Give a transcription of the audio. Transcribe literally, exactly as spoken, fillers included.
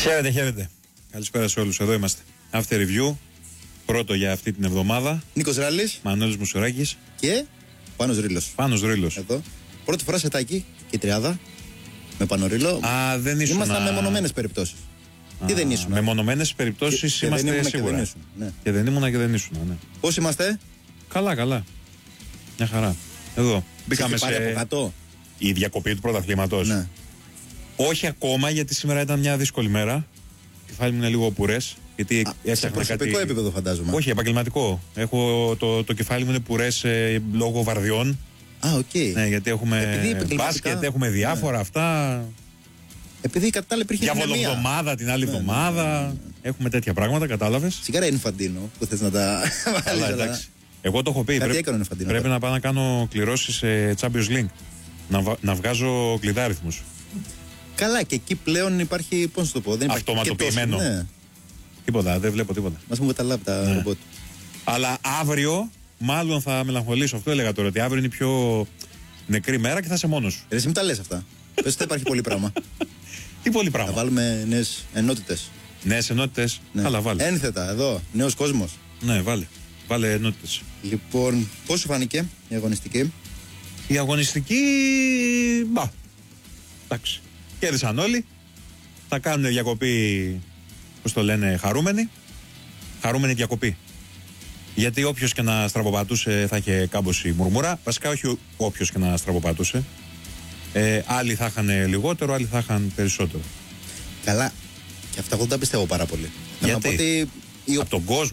Χαίρετε, χαίρετε. Καλησπέρα σε όλους. Εδώ είμαστε. After review. Πρώτο για αυτή την εβδομάδα. Νίκος Ράλης. Μανώλης Μουσουράκης. Και Πάνος Ρήλος. Πάνος Ρήλος. Εδώ. Πρώτη φορά σε τάκι και η τριάδα. Με Πάνο Ρήλο. Α, δεν ήσουν. Ήμασταν με μονομένες περιπτώσεις. Τι δεν ήσουν. Με μονομένες περιπτώσεις και, είμαστε και δεν σίγουρα. Και δεν ήσουν, ναι. Και δεν ήμουνα και δεν ήσουν. Ναι. Πώς είμαστε? Καλά, καλά. Μια χαρά. Εδώ. Μπήκαμε σε. Από κάτω. Η διακοπή του πρωταθλήματος. Ναι. Όχι ακόμα, γιατί σήμερα ήταν μια δύσκολη μέρα. Κεφάλι μου είναι λίγο πουρές. Γιατί Α, σε προσωπικό κάτι... επίπεδο, φαντάζομαι. Όχι, επαγγελματικό. Έχω, το, το κεφάλι μου είναι πουρές ε, λόγω βαρδιών. Α, οκ. Okay. Ναι, γιατί έχουμε μπάσκετ, έχουμε διάφορα ναι. αυτά. Επειδή κατά τα άλλα υπήρχε μια βολοβδομάδα την άλλη εβδομάδα. Ναι, ναι, ναι, ναι. Έχουμε τέτοια πράγματα, κατάλαβες. Σιγάρα είναι Φαντίνο που θες να τα βάλεις. Εντάξει. Εγώ το έχω πει. Κάτι Πρέπει, πρέπει να πάω να κάνω κληρώσεις σε Champions League. Να, βα, να βγάζω κλειδάριθμους. Καλά, και εκεί πλέον υπάρχει, πώς να το πω, δεν υπάρχει αυτοματοποιημένο. Τόσο, ναι. Τίποτα, δεν βλέπω τίποτα. Μας πούμε τα λάπ, τα ναι. ρομπότ. Αλλά αύριο, μάλλον θα μελαγχολήσω. Αυτό έλεγα τώρα, ότι αύριο είναι η πιο νεκρή μέρα και θα είσαι μόνος σου. Ε, εσύ μην τα λες αυτά. Πες ότι θα υπάρχει πολύ πράγμα. Τι πολύ πράγμα. Θα βάλουμε νέες ενότητες. Νέες ενότητες. Ναι. Καλά, βάλε. Ένθετα, εδώ, νέος κόσμος. Ναι, βάλε. Βάλε ενότητες. Λοιπόν, πώς σου φάνηκε η αγωνιστική? Η αγωνιστική. Μπα. Εντάξει. Κέρδισαν όλοι. Θα κάνουν διακοπή. Πώς το λένε, χαρούμενοι. Χαρούμενη διακοπή. Γιατί όποιος και να στραβοπατούσε θα είχε κάμποση μουρμουρά. Βασικά, όχι όποιος και να στραβοπατούσε. Ε, άλλοι θα είχαν λιγότερο, άλλοι θα είχαν περισσότερο. Καλά. Και αυτά εγώ δεν τα πιστεύω πάρα πολύ. Γιατί? Να πω ότι... Από τον κόσμο.